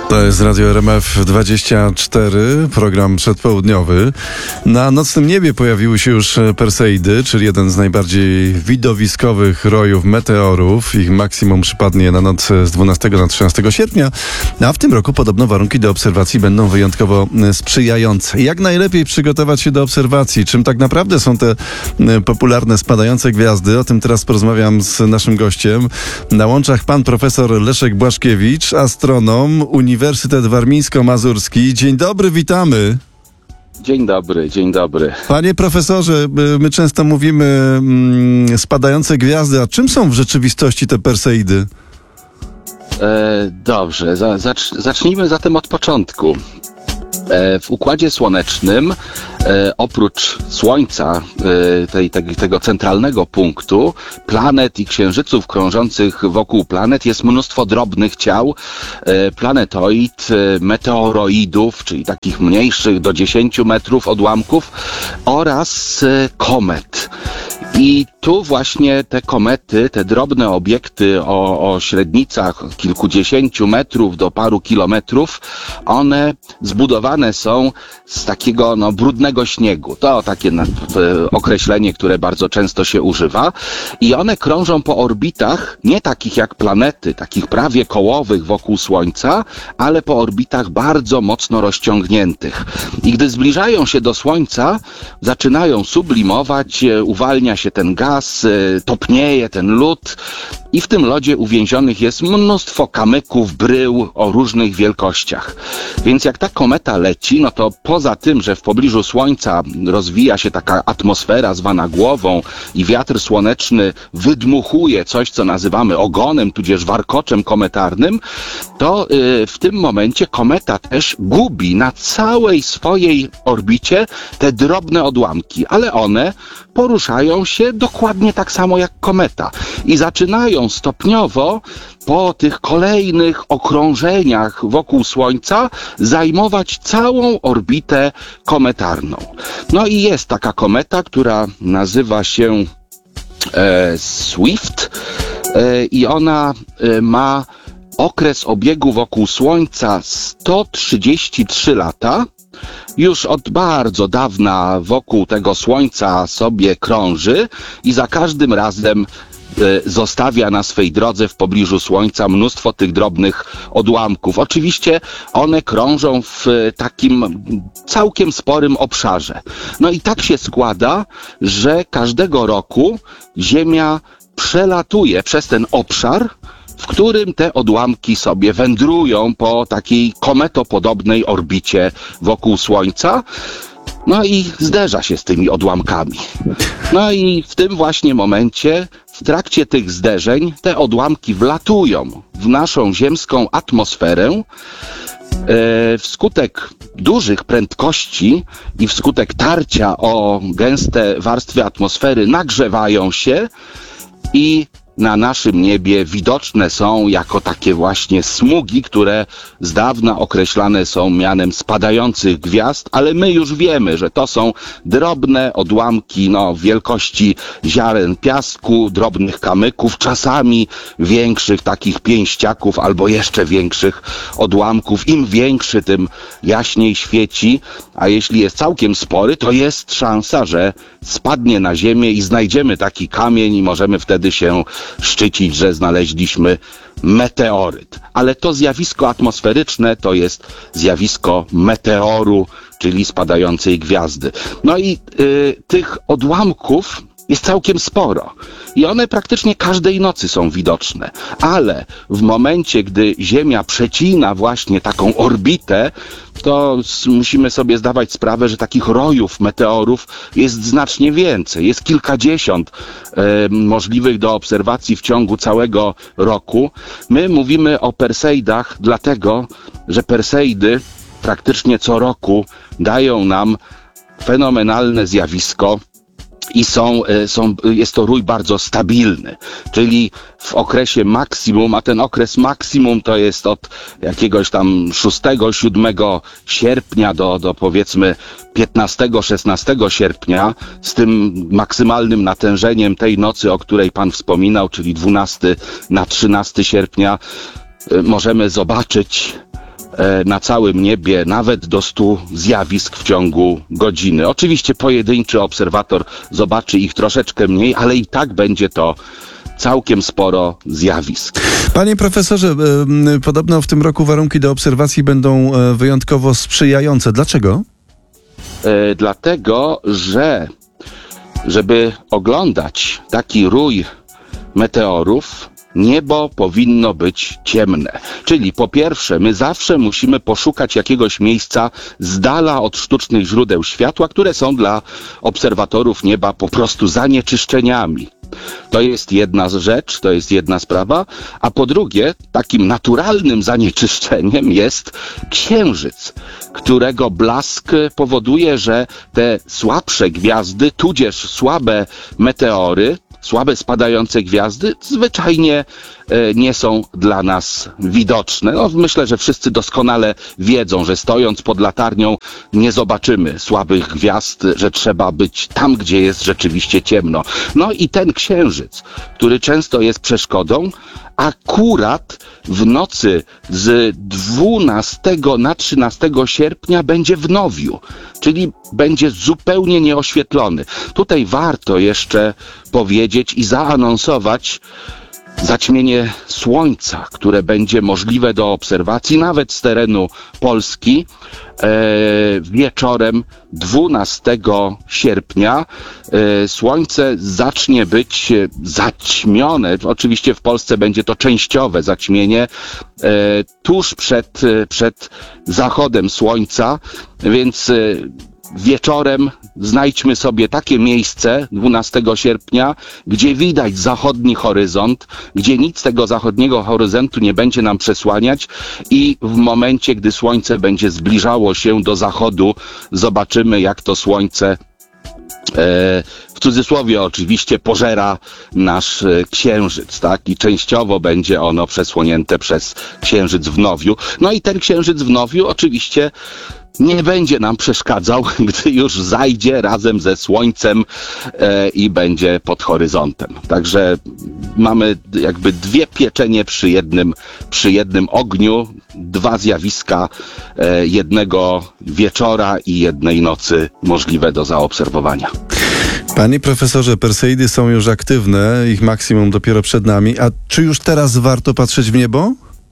To jest Radio RMF24, program przedpołudniowy. Na nocnym niebie pojawiły się już Perseidy, czyli jeden z najbardziej widowiskowych rojów meteorów. Ich maksimum przypadnie na noc z 12 na 13 sierpnia, a w tym roku podobno warunki do obserwacji będą wyjątkowo sprzyjające. Jak najlepiej przygotować się do obserwacji? Czym tak naprawdę są te popularne spadające gwiazdy? O tym teraz porozmawiam z naszym gościem. Na łączach pan profesor Leszek Błaszkiewicz, astronom, Uniwersytet Warmińsko-Mazurski. Dzień dobry, witamy. Dzień dobry, dzień dobry. Panie profesorze, my często mówimy spadające gwiazdy, a czym są w rzeczywistości te Perseidy? Dobrze, zacznijmy zatem od początku. W Układzie Słonecznym oprócz Słońca, tego centralnego punktu, planet i księżyców krążących wokół planet jest mnóstwo drobnych ciał, planetoid, meteoroidów, czyli takich mniejszych do 10 metrów odłamków, oraz komet. I tu właśnie te komety, te drobne obiekty o średnicach kilkudziesięciu metrów do paru kilometrów, one zbudowane są z takiego brudnego śniegu. To takie określenie, które bardzo często się używa. I one krążą po orbitach nie takich jak planety, takich prawie kołowych wokół Słońca, ale po orbitach bardzo mocno rozciągniętych. I gdy zbliżają się do Słońca, zaczynają sublimować, uwalnia się ten gaz, topnieje ten lód i w tym lodzie uwięzionych jest mnóstwo kamyków, brył o różnych wielkościach. Więc jak ta kometa leci, no to poza tym, że w pobliżu Słońca rozwija się taka atmosfera zwana głową i wiatr słoneczny wydmuchuje coś, co nazywamy ogonem, tudzież warkoczem kometarnym, to w tym momencie kometa też gubi na całej swojej orbicie te drobne odłamki, ale one poruszają się dokładnie tak samo jak kometa i zaczynają stopniowo po tych kolejnych okrążeniach wokół Słońca zajmować całą orbitę kometarną. No i jest taka kometa, która nazywa się Swift i ona ma okres obiegu wokół Słońca 133 lata. Już od bardzo dawna wokół tego Słońca sobie krąży i za każdym razem zostawia na swej drodze w pobliżu Słońca mnóstwo tych drobnych odłamków. Oczywiście one krążą w takim całkiem sporym obszarze. No i tak się składa, że każdego roku Ziemia przelatuje przez ten obszar, w którym te odłamki sobie wędrują po takiej kometopodobnej orbicie wokół Słońca. No i zderza się z tymi odłamkami. No i w tym właśnie momencie, w trakcie tych zderzeń, te odłamki wlatują w naszą ziemską atmosferę. Wskutek dużych prędkości i wskutek tarcia o gęste warstwy atmosfery nagrzewają się i na naszym niebie widoczne są jako takie właśnie smugi, które z dawna określane są mianem spadających gwiazd, ale my już wiemy, że to są drobne odłamki wielkości ziaren piasku, drobnych kamyków, czasami większych takich pięściaków albo jeszcze większych odłamków. Im większy, tym jaśniej świeci, a jeśli jest całkiem spory, to jest szansa, że spadnie na ziemię i znajdziemy taki kamień i możemy wtedy się szczycić, że znaleźliśmy meteoryt. Ale to zjawisko atmosferyczne to jest zjawisko meteoru, czyli spadającej gwiazdy. No i tych odłamków jest całkiem sporo i one praktycznie każdej nocy są widoczne, ale w momencie, gdy Ziemia przecina właśnie taką orbitę, to musimy sobie zdawać sprawę, że takich rojów meteorów jest znacznie więcej. Jest kilkadziesiąt możliwych do obserwacji w ciągu całego roku. My mówimy o Perseidach dlatego, że Perseidy praktycznie co roku dają nam fenomenalne zjawisko i jest to rój bardzo stabilny, czyli w okresie maksimum, a ten okres maksimum to jest od jakiegoś tam 6-7 sierpnia do powiedzmy 15-16 sierpnia, z tym maksymalnym natężeniem tej nocy, o której pan wspominał, czyli 12 na 13 sierpnia, możemy zobaczyć na całym niebie nawet do 100 zjawisk w ciągu godziny. Oczywiście pojedynczy obserwator zobaczy ich troszeczkę mniej, ale i tak będzie to całkiem sporo zjawisk. Panie profesorze, podobno w tym roku warunki do obserwacji będą wyjątkowo sprzyjające. Dlaczego? Dlatego, że żeby oglądać taki rój meteorów, niebo powinno być ciemne. Czyli po pierwsze, my zawsze musimy poszukać jakiegoś miejsca z dala od sztucznych źródeł światła, które są dla obserwatorów nieba po prostu zanieczyszczeniami. To jest jedna rzecz, to jest jedna sprawa, a po drugie, takim naturalnym zanieczyszczeniem jest księżyc, którego blask powoduje, że te słabsze gwiazdy, tudzież słabe meteory, słabe spadające gwiazdy zwyczajnie nie są dla nas widoczne. No, myślę, że wszyscy doskonale wiedzą, że stojąc pod latarnią nie zobaczymy słabych gwiazd, że trzeba być tam, gdzie jest rzeczywiście ciemno. No i ten księżyc, który często jest przeszkodą, akurat w nocy z 12 na 13 sierpnia będzie w nowiu, czyli będzie zupełnie nieoświetlony. Tutaj warto jeszcze powiedzieć i zaanonsować zaćmienie słońca, które będzie możliwe do obserwacji nawet z terenu Polski wieczorem 12 sierpnia. Słońce zacznie być zaćmione. Oczywiście w Polsce będzie to częściowe zaćmienie tuż przed zachodem słońca, więc wieczorem znajdźmy sobie takie miejsce 12 sierpnia, gdzie widać zachodni horyzont, gdzie nic tego zachodniego horyzontu nie będzie nam przesłaniać i w momencie, gdy słońce będzie zbliżało się do zachodu, zobaczymy, jak to słońce w cudzysłowie oczywiście pożera nasz księżyc, tak? I częściowo będzie ono przesłonięte przez księżyc w nowiu. No i ten księżyc w nowiu oczywiście nie będzie nam przeszkadzał, gdy już zajdzie razem ze słońcem i będzie pod horyzontem. Także mamy jakby dwie pieczenie przy jednym ogniu, dwa zjawiska jednego wieczora i jednej nocy możliwe do zaobserwowania. Panie profesorze, Perseidy są już aktywne, ich maksimum dopiero przed nami. A czy już teraz warto patrzeć w niebo?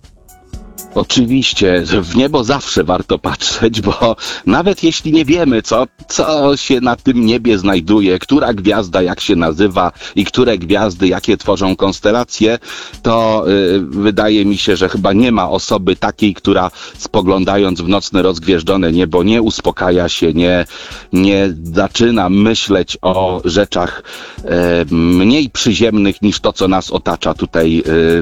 Oczywiście, w niebo zawsze warto patrzeć, bo nawet jeśli nie wiemy, co się na tym niebie znajduje, która gwiazda jak się nazywa i które gwiazdy jakie tworzą konstelacje, to wydaje mi się, że chyba nie ma osoby takiej, która spoglądając w nocne rozgwieżdżone niebo nie uspokaja się, nie zaczyna myśleć o rzeczach mniej przyziemnych niż to, co nas otacza tutaj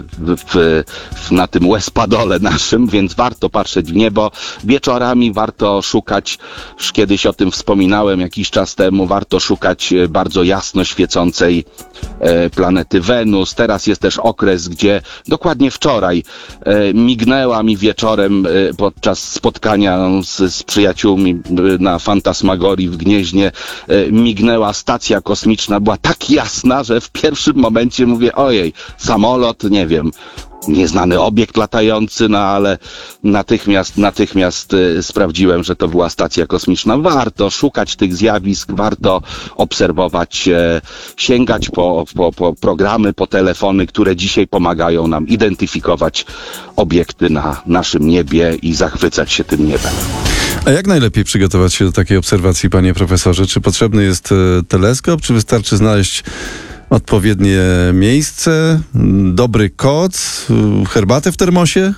na tym łezpadole naszym, więc warto patrzeć w niebo. Wieczorami warto szukać, już kiedyś o tym wspominałem jakiś czas temu, warto szukać bardzo jasno świecącej planety Wenus. Teraz jest też okres, gdzie dokładnie wczoraj mignęła mi wieczorem podczas spotkania z przyjaciółmi na Fantasmagorii w Gnieźnie, mignęła stacja kosmiczna, była tak jasna, że w pierwszym momencie mówię, ojej, samolot, nie wiem, nieznany obiekt latający, no ale natychmiast sprawdziłem, że to była stacja kosmiczna. Warto szukać tych zjawisk, warto obserwować, sięgać po programy, po telefony, które dzisiaj pomagają nam identyfikować obiekty na naszym niebie i zachwycać się tym niebem. A jak najlepiej przygotować się do takiej obserwacji, panie profesorze? Czy potrzebny jest teleskop, czy wystarczy znaleźć odpowiednie miejsce, dobry koc, herbatę w termosie?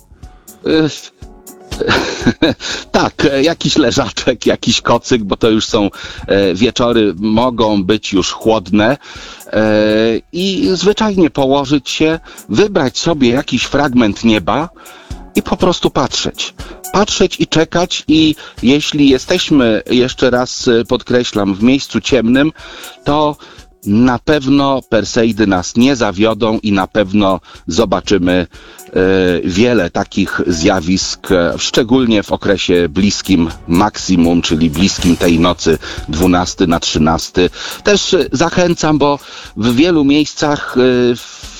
Tak, jakiś leżaczek, jakiś kocyk, bo to już są wieczory, mogą być już chłodne i zwyczajnie położyć się, wybrać sobie jakiś fragment nieba i po prostu patrzeć. Patrzeć i czekać i jeśli jesteśmy, jeszcze raz podkreślam, w miejscu ciemnym, to na pewno Perseidy nas nie zawiodą i na pewno zobaczymy wiele takich zjawisk, szczególnie w okresie bliskim maksimum, czyli bliskim tej nocy 12 na 13. Też zachęcam, bo w wielu miejscach w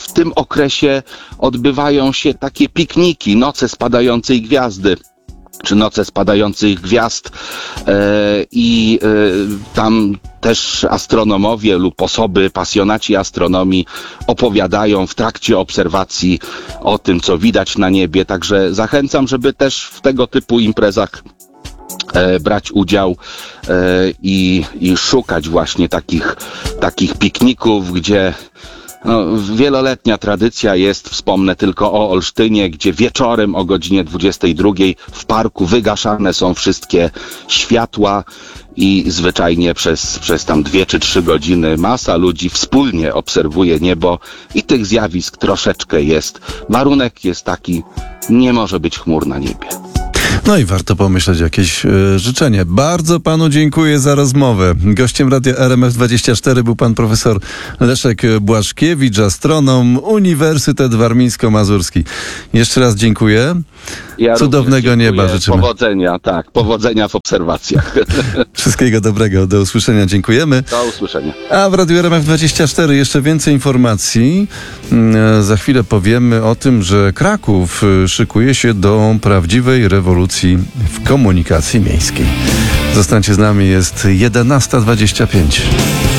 w tym okresie odbywają się takie pikniki, noce spadającej gwiazdy, czy noce spadających gwiazd i tam też astronomowie lub osoby, pasjonaci astronomii opowiadają w trakcie obserwacji o tym, co widać na niebie. Także zachęcam, żeby też w tego typu imprezach brać udział i szukać właśnie takich pikników, gdzie wieloletnia tradycja jest, wspomnę tylko o Olsztynie, gdzie wieczorem o godzinie 22 w parku wygaszane są wszystkie światła i zwyczajnie przez tam 2 czy 3 godziny masa ludzi wspólnie obserwuje niebo i tych zjawisk troszeczkę jest. Warunek jest taki, nie może być chmur na niebie. No i warto pomyśleć jakieś życzenie. Bardzo panu dziękuję za rozmowę. Gościem Radia RMF24 był pan profesor Leszek Błaszkiewicz, astronom, Uniwersytet Warmińsko-Mazurski. Jeszcze raz dziękuję. Ja Cudownego nieba życzymy. Powodzenia w obserwacjach. Wszystkiego dobrego. Do usłyszenia. Dziękujemy. Do usłyszenia. A w Radiu RMF24 jeszcze więcej informacji. Za chwilę powiemy o tym, że Kraków szykuje się do prawdziwej rewolucji w komunikacji miejskiej. Zostańcie z nami, jest 11:25.